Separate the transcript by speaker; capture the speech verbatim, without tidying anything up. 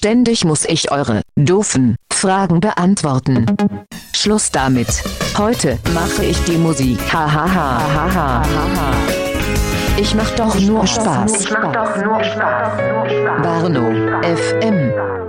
Speaker 1: Ständig muss ich eure doofen Fragen beantworten. Schluss damit. Heute mache ich die Musik. Ha ha ha ha ha ha. Ich mach doch nur Spaß. Barno F M